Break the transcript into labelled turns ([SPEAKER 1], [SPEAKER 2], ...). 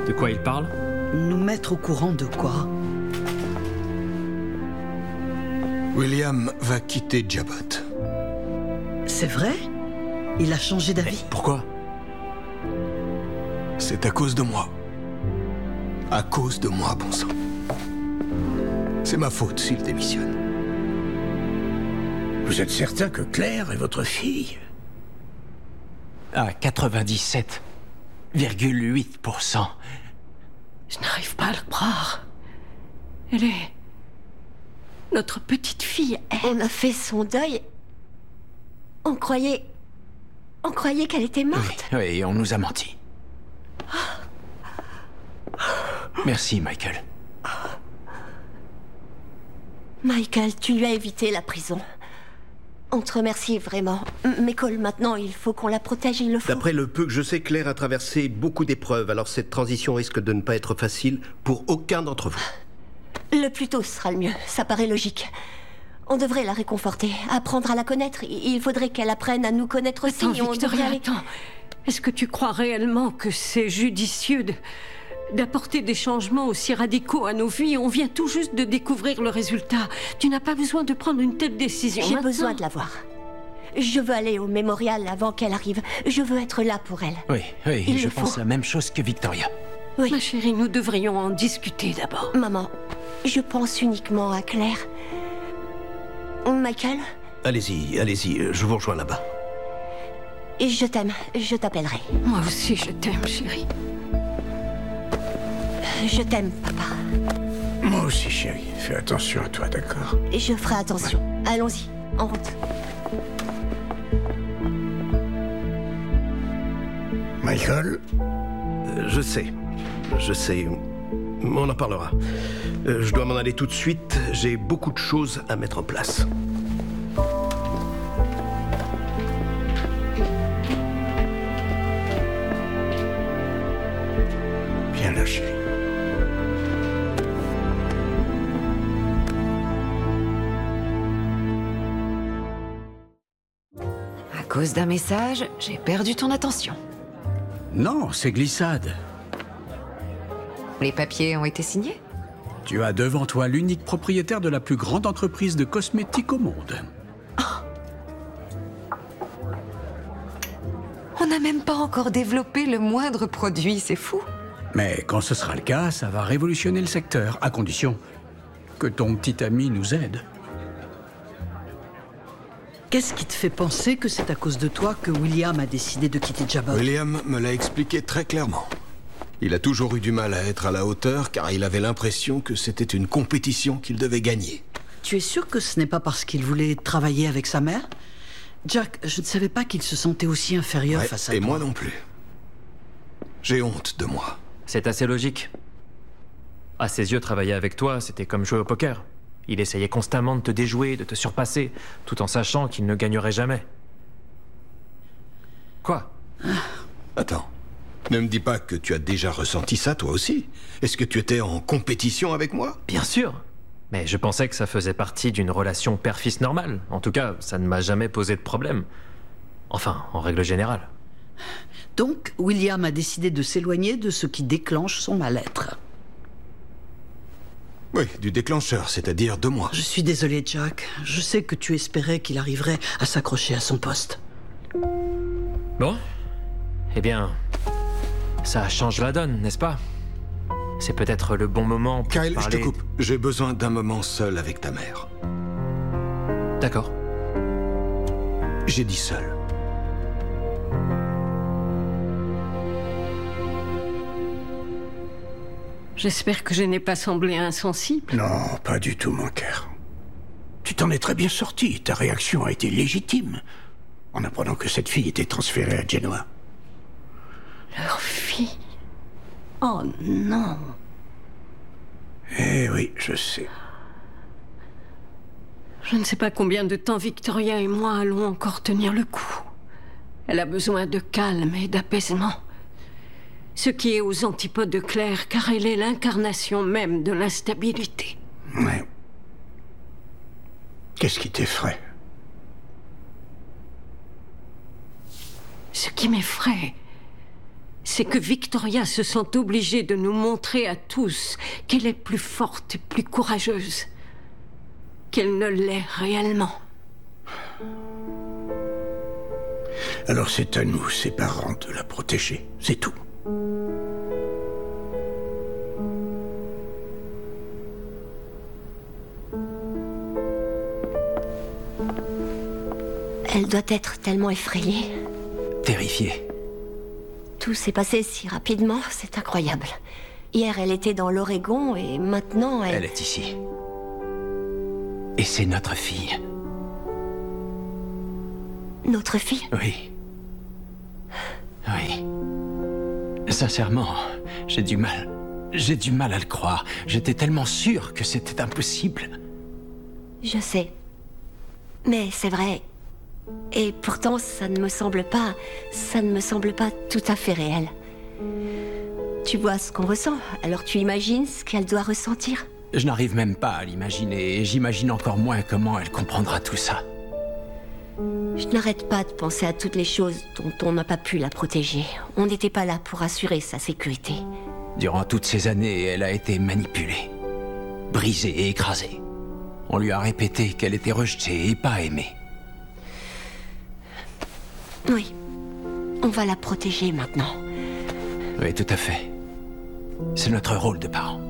[SPEAKER 1] De quoi il parle?
[SPEAKER 2] Nous mettre au courant de quoi?
[SPEAKER 3] William va quitter Jabot.
[SPEAKER 2] C'est vrai? Il a changé d'avis?
[SPEAKER 1] Pourquoi?
[SPEAKER 3] C'est à cause de moi. À cause de moi, bon sang. C'est ma faute s'il démissionne.
[SPEAKER 4] Vous êtes certain que Claire est votre fille?
[SPEAKER 5] À 97,8%.
[SPEAKER 6] Je n'arrive pas à le croire. Elle est... notre petite fille.
[SPEAKER 7] On a fait son deuil. On croyait qu'elle était morte.
[SPEAKER 5] Oui, on nous a menti. Merci, Michael.
[SPEAKER 7] Michael, tu lui as évité la prison. On te remercie vraiment. Mais Cole, maintenant, il faut qu'on la protège, il le faut.
[SPEAKER 8] D'après le peu que je sais, Claire a traversé beaucoup d'épreuves, alors cette transition risque de ne pas être facile pour aucun d'entre vous.
[SPEAKER 7] Le plus tôt sera le mieux, ça paraît logique. On devrait la réconforter, apprendre à la connaître. Il faudrait qu'elle apprenne à nous connaître aussi.
[SPEAKER 6] Attends, Victoria, attends. Est-ce que tu crois réellement que c'est judicieux d'apporter des changements aussi radicaux à nos vies? On vient tout juste de découvrir le résultat. Tu n'as pas besoin de prendre une telle décision.
[SPEAKER 7] J'ai besoin de la voir. Je veux aller au mémorial avant qu'elle arrive. Je veux être là pour elle.
[SPEAKER 5] Oui, je pense la même chose que Victoria.
[SPEAKER 7] Oui.
[SPEAKER 6] Ma chérie, nous devrions en discuter d'abord.
[SPEAKER 7] Maman, je pense uniquement à Claire. Michael?
[SPEAKER 8] Allez-y, je vous rejoins là-bas.
[SPEAKER 7] Je t'aime, je t'appellerai.
[SPEAKER 6] Moi aussi, je t'aime, chérie.
[SPEAKER 7] Je t'aime, papa.
[SPEAKER 4] Moi aussi, chérie. Fais attention à toi, d'accord?
[SPEAKER 7] Je ferai attention. Ouais. Allons-y, en route.
[SPEAKER 4] Michael?
[SPEAKER 8] Je sais. On en parlera. Je dois m'en aller tout de suite. J'ai beaucoup de choses à mettre en place.
[SPEAKER 4] Viens là, chérie.
[SPEAKER 9] À cause d'un message, j'ai perdu ton attention.
[SPEAKER 10] Non, c'est glissade.
[SPEAKER 9] Les papiers ont été signés?
[SPEAKER 10] Tu as devant toi l'unique propriétaire de la plus grande entreprise de cosmétiques au monde.
[SPEAKER 9] On n'a même pas encore développé le moindre produit, c'est fou.
[SPEAKER 10] Mais quand ce sera le cas, ça va révolutionner le secteur, à condition que ton petit ami nous aide.
[SPEAKER 2] Qu'est-ce qui te fait penser que c'est à cause de toi que William a décidé de quitter Jabot?
[SPEAKER 3] William me l'a expliqué très clairement. Il a toujours eu du mal à être à la hauteur car il avait l'impression que c'était une compétition qu'il devait gagner.
[SPEAKER 2] Tu es sûr que ce n'est pas parce qu'il voulait travailler avec sa mère? Jack, je ne savais pas qu'il se sentait aussi inférieur face à toi.
[SPEAKER 3] Et moi non plus. J'ai honte de moi.
[SPEAKER 1] C'est assez logique. À ses yeux, travailler avec toi, c'était comme jouer au poker. Il essayait constamment de te déjouer, de te surpasser, tout en sachant qu'il ne gagnerait jamais. Quoi?
[SPEAKER 3] Attends. Ne me dis pas que tu as déjà ressenti ça, toi aussi. Est-ce que tu étais en compétition avec moi?
[SPEAKER 1] Bien sûr. Mais je pensais que ça faisait partie d'une relation père-fils normale. En tout cas, ça ne m'a jamais posé de problème. Enfin, en règle générale.
[SPEAKER 2] Donc, William a décidé de s'éloigner de ce qui déclenche son mal-être.
[SPEAKER 3] Oui, du déclencheur, c'est-à-dire de moi.
[SPEAKER 2] Je suis désolée, Jack. Je sais que tu espérais qu'il arriverait à s'accrocher à son poste.
[SPEAKER 1] Bon. Eh bien, ça change la donne, n'est-ce pas? C'est peut-être le bon moment pour
[SPEAKER 3] Kyle,
[SPEAKER 1] parler...
[SPEAKER 3] je te coupe. J'ai besoin d'un moment seul avec ta mère.
[SPEAKER 1] D'accord.
[SPEAKER 3] J'ai dit seul.
[SPEAKER 6] J'espère que je n'ai pas semblé insensible.
[SPEAKER 4] Non, pas du tout, mon cœur. Tu t'en es très bien sorti. Ta réaction a été légitime en apprenant que cette fille était transférée à Genoa.
[SPEAKER 6] Leur fille? Oh non.
[SPEAKER 4] Eh oui, je sais.
[SPEAKER 6] Je ne sais pas combien de temps Victoria et moi allons encore tenir le coup. Elle a besoin de calme et d'apaisement. Ce qui est aux antipodes de Claire, car elle est l'incarnation même de l'instabilité.
[SPEAKER 4] Ouais. Qu'est-ce qui t'effraie?
[SPEAKER 6] Ce qui m'effraie, c'est que Victoria se sent obligée de nous montrer à tous qu'elle est plus forte et plus courageuse qu'elle ne l'est réellement.
[SPEAKER 4] Alors c'est à nous, ses parents, de la protéger. C'est tout.
[SPEAKER 7] Elle doit être tellement effrayée.
[SPEAKER 5] Terrifiée.
[SPEAKER 7] Tout s'est passé si rapidement, c'est incroyable. Hier, elle était dans l'Oregon et maintenant,
[SPEAKER 5] Elle est ici. Et c'est notre fille.
[SPEAKER 7] Notre fille?
[SPEAKER 5] Oui. Oui. Sincèrement, j'ai du mal. J'ai du mal à le croire. J'étais tellement sûr que c'était impossible.
[SPEAKER 7] Je sais. Mais c'est vrai. Et pourtant, ça ne me semble pas tout à fait réel. Tu vois ce qu'on ressent, alors tu imagines ce qu'elle doit ressentir.
[SPEAKER 5] Je n'arrive même pas à l'imaginer, et j'imagine encore moins comment elle comprendra tout ça.
[SPEAKER 7] Je n'arrête pas de penser à toutes les choses dont on n'a pas pu la protéger. On n'était pas là pour assurer sa sécurité.
[SPEAKER 5] Durant toutes ces années, elle a été manipulée, brisée et écrasée. On lui a répété qu'elle était rejetée et pas aimée.
[SPEAKER 7] Oui. On va la protéger maintenant.
[SPEAKER 5] Oui, tout à fait. C'est notre rôle de parents.